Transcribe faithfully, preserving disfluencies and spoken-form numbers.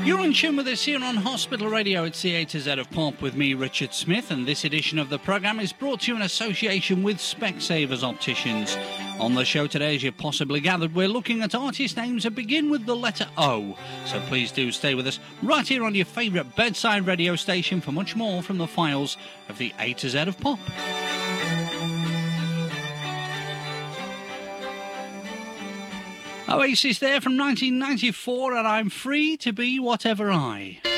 You're in tune with us here on Hospital Radio. It's the A to Z of Pop with me, Richard Smith, and this edition of the programme is brought to you in association with Specsavers Opticians. On the show today, as you possibly gathered, we're looking at artist names that begin with the letter O. So please do stay with us right here on your favourite bedside radio station for much more from the files of the A to Z of Pop. Oasis there from nineteen ninety-four, and I'm free to be whatever I.